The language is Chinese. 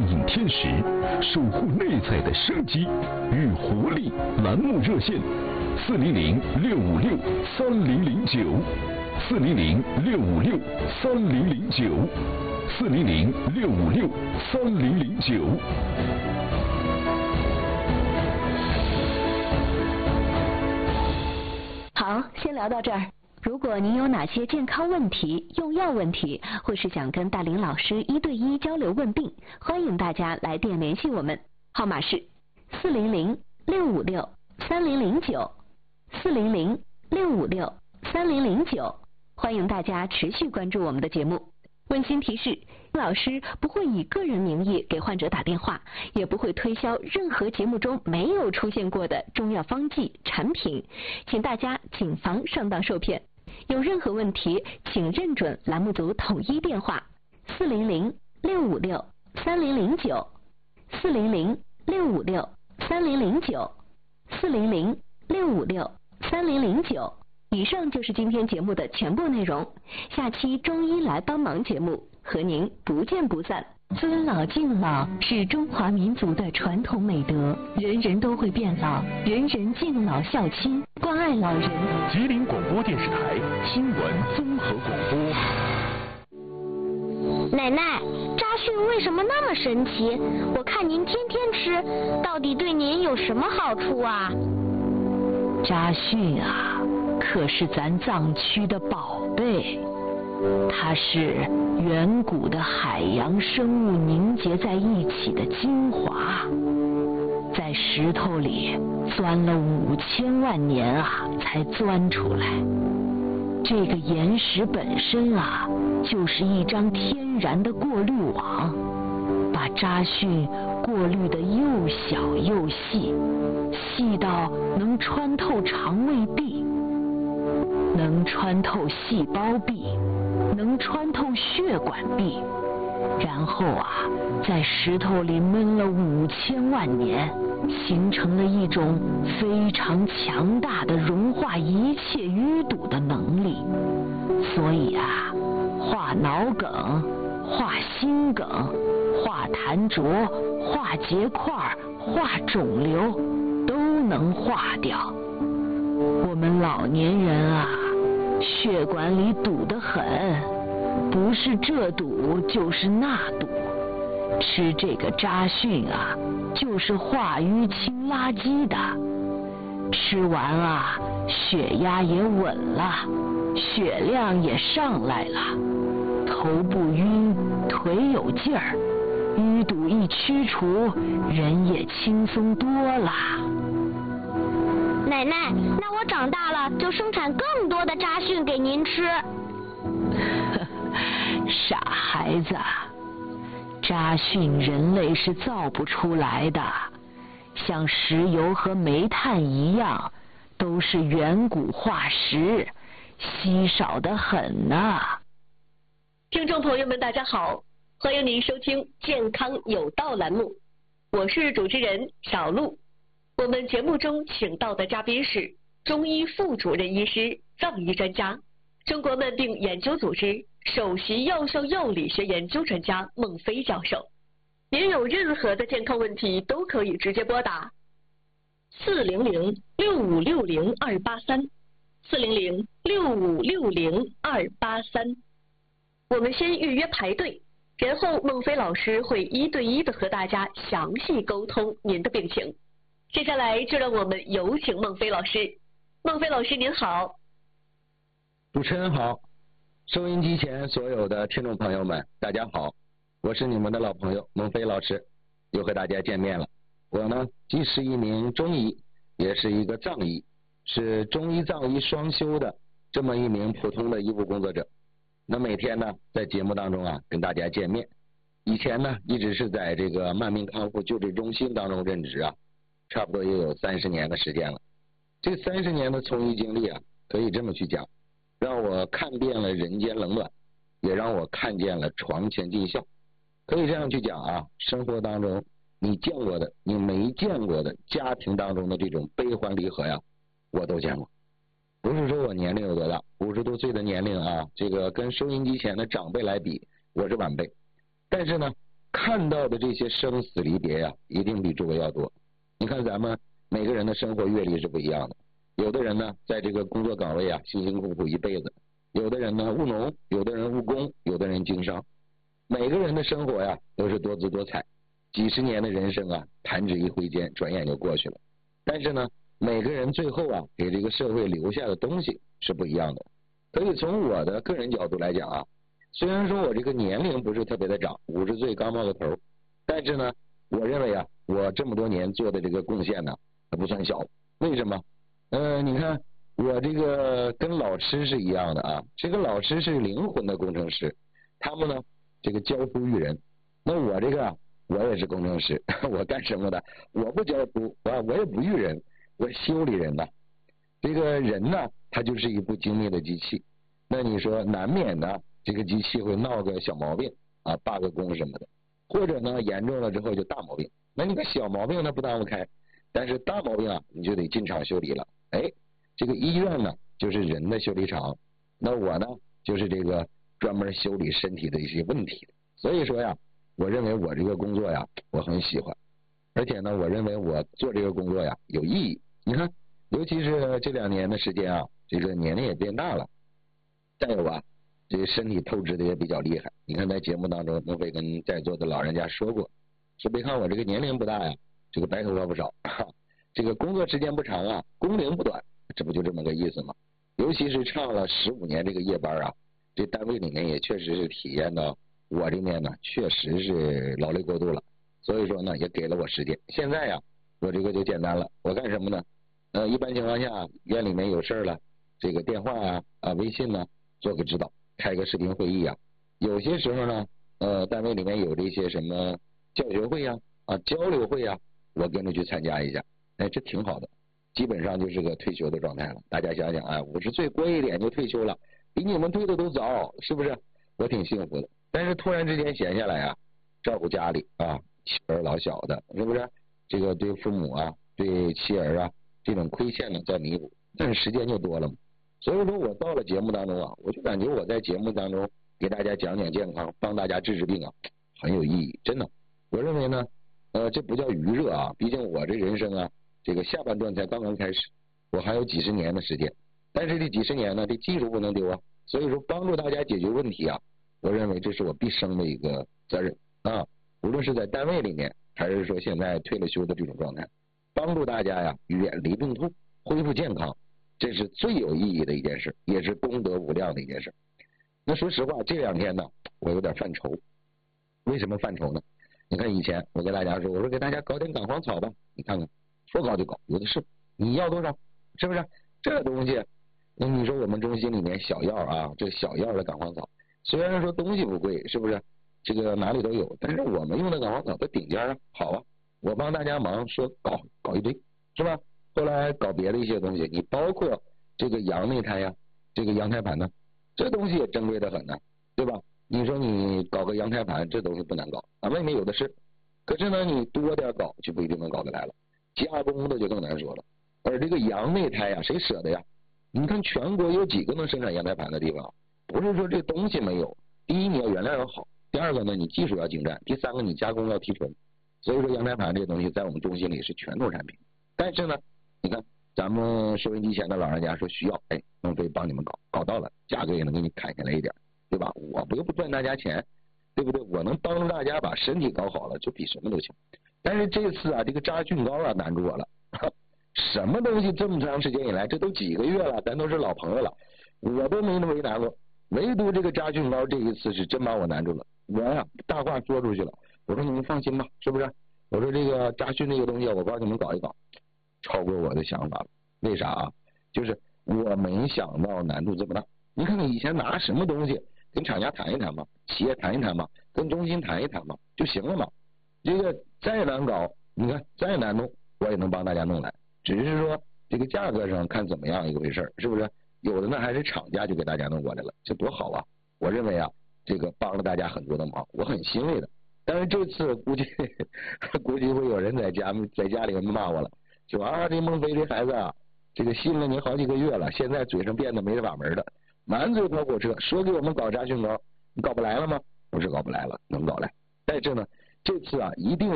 映天时，守护内在的生机与活力。栏目热线：400-656-3009，400-656-3009。 好，先聊到这儿。如果您有哪些健康问题、用药问题，或是想跟大林老师1对1交流问病，欢迎大家来电联系我们，号码是400-656-3009，400-656-3009。欢迎大家持续关注我们的节目。温馨提示，老师不会以个人名义给患者打电话，也不会推销任何节目中没有出现过的中药方剂产品，请大家谨防上当受骗。有任何问题，请认准栏目组统一电话：400-656-3009，400-656-3009，400-656-3009。以上就是今天节目的全部内容。下期中医来帮忙节目和您不见不散。尊老敬老是中华民族的传统美德，人人都会变老，人人敬老孝亲，关爱老人。 吉林广播电视台新闻综合广播。 奶奶，扎蕈为什么那么神奇？我看您天天吃，到底对您有什么好处啊？ 扎蕈啊，可是咱藏区的宝贝，它是远古的海洋生物凝结在一起的精华，在石头里钻了5000万年啊，才钻出来。这个岩石本身啊，就是一张天然的过滤网，把扎蕈过滤得又小又细，细到能穿透肠胃壁，能穿透细胞壁，能穿透血管壁，然后啊，在石头里闷了5000万年，形成了一种非常强大的融化一切淤堵的能力。所以啊，化脑梗、化心梗、化痰浊、化结块、化肿瘤都能化掉。我们老年人啊，血管里堵得很，不是这堵就是那堵，吃这个扎蕈啊，就是化淤清垃圾的。吃完啊，血压也稳了，血量也上来了，头不晕，腿有劲儿，淤堵一驱除，人也轻松多了。 奶奶，那我长大了就生产更多的扎蕈给您吃。 傻孩子，扎蕈人类是造不出来的，像石油和煤炭一样，都是远古化石，稀少得很呐。 听众朋友们，大家好，欢迎您收听健康有道栏目，我是主持人小璐。我们节目中请到的嘉宾是中医副主任医师、藏医专家、中国慢病研究组织首席药效药理学研究专家孟非教授。您有任何的健康问题都可以直接拨打400-6560-283，400-6560-283。我们先预约排队，然后孟非老师会1对1的和大家详细沟通您的病情。接下来就让我们有请孟非老师。孟非老师您好。 主持人好，收音机前所有的听众朋友们大家好，我是你们的老朋友孟非老师，又和大家见面了。我呢既是一名中医，也是一个藏医，是中医藏医双修的这么一名普通的医务工作者。那每天呢在节目当中啊跟大家见面。以前呢一直是在这个慢病康复救治中心当中任职啊，差不多也有30年的时间了。这30年的从医经历啊，可以这么去讲，让我看遍了人间冷暖，也让我看见了床前尽孝。可以这样去讲啊，生活当中你见过的、你没见过的，家庭当中的这种悲欢离合呀，我都见过。不是说我年龄有多大，50多岁的年龄啊，这个跟收音机前的长辈来比，我是晚辈。但是呢， 看到的这些生死离别呀，一定比诸位要多。你看咱们每个人的生活阅历是不一样的，有的人呢在这个工作岗位啊辛辛苦苦一辈子，有的人呢务农，有的人务工，有的人经商，每个人的生活呀都是多姿多彩，几十年的人生啊弹指一挥间，转眼就过去了。但是呢每个人最后啊给这个社会留下的东西是不一样的。所以从我的个人角度来讲啊，虽然说我这个年龄不是特别的长，50岁刚冒个头，但是呢我认为啊我这么多年做的这个贡献呢它不算小。为什么？你看我这个跟老师是一样的啊，这个老师是灵魂的工程师，他们呢这个教书育人，那我这个我也是工程师，我干什么的？我不教书啊，我也不育人，我修理人的。这个人呢他就是一部精密的机器，那你说难免呢这个机器会闹个小毛病啊，罢个工什么的，或者呢严重了之后就大毛病。那你个小毛病呢不耽误开，但是大毛病啊你就得进厂修理了。这个医院呢就是人的修理厂，那我呢就是这个专门修理身体的一些问题。所以说呀，我认为我这个工作呀我很喜欢，而且呢我认为我做这个工作呀有意义。你看尤其是这2年的时间啊，这个年龄也变大了，再有啊这个身体透支的也比较厉害。你看在节目当中孟非跟在座的老人家说过，说别看我这个年龄不大呀，这个白头发不少，这个工作时间不长啊，工龄不短，这不就这么个意思吗？尤其是唱了15年这个夜班啊，这单位里面也确实是体验到我这面呢确实是劳累过度了，所以说呢也给了我时间。现在呀我这个就简单了，我干什么呢？一般情况下院里面有事了，这个电话啊微信呢做个指导，开个视频会议啊。有些时候呢单位里面有这些什么教学会交流会我跟着去参加一下，这挺好的。基本上就是个退休的状态了。大家想想50岁过一点就退休了，比你们退的都早，是不是？我挺幸福的。但是突然之间闲下来照顾家里妻儿老小的，是不是？这个对父母对妻儿这种亏欠呢在弥补，但是时间就多了嘛。所以说我到了节目当中我就感觉我在节目当中给大家讲健康，帮大家治病很有意义，真的。我认为呢这不叫娱热毕竟我这人生这个下半段才刚刚开始，我还有几十年的时间，但是这几十年呢这技术不能丢所以说帮助大家解决问题我认为这是我毕生的一个责任无论是在单位里面还是说现在退了休的这种状态，帮助大家远离病痛，恢复健康，这是最有意义的一件事，也是功德无量的一件事。那说实话这2天呢我有点犯愁。为什么犯愁呢？你看以前我跟大家说，我说给大家搞点杆黄草吧，你看看说搞就搞，有的是，你要多少？是不是？这东西你说我们中心里面小药这小药的杆黄草虽然说东西不贵，是不是？这个哪里都有，但是我们用的杆黄草的顶尖好我帮大家忙说搞一堆，是吧？后来搞别的一些东西，你包括这个羊内胎这个羊胎盘呢，这东西也珍贵的很呢，对吧？你说你搞个羊胎盘，这东西不难搞，咱们里面有的是。可是呢你多点搞就不一定能搞得来了，加工的就更难说了。而这个羊内胎谁舍得你看全国有几个能生产羊胎盘的地方？不是说这东西没有，第一你要原料要好，第二个呢你技术要精湛，第三个你加工要提纯。所以说羊胎盘这个东西在我们中心里是拳头产品。但是呢你看咱们收音机前的老人家说需要孟非帮你们搞到了，价格也能给你砍下来一点，对吧？我不赚大家钱，对不对？我能帮助大家把身体搞好了，就比什么都强。但是这次这个扎菌膏难住我了。什么东西这么长时间以来，这都几个月了，咱都是老朋友了，我都没为难过，唯独这个扎菌膏这一次是真把我难住了。我大话说出去了，我说你们放心吧，是不是？我说这个扎菌这个东西我帮你们搞一搞，超过我的想法了。为啥就是我没想到难度这么大。你看看以前拿什么东西跟厂家谈一谈嘛，企业谈一谈嘛，跟中心谈一谈嘛就行了嘛。这个再难搞，你看再难弄我也能帮大家弄来，只是说这个价格上看怎么样一个回事，是不是？有的呢还是厂家就给大家弄过来了，这多好我认为这个帮了大家很多的忙，我很欣慰的。但是这次估计会有人在家里面骂我了，说这孟非这孩子这个信了你好几个月了，现在嘴上变得没法门的，满嘴跑火车，说给我们搞扎菌膏，你搞不来了吗？不是搞不来了，能搞来。但是呢这次啊一定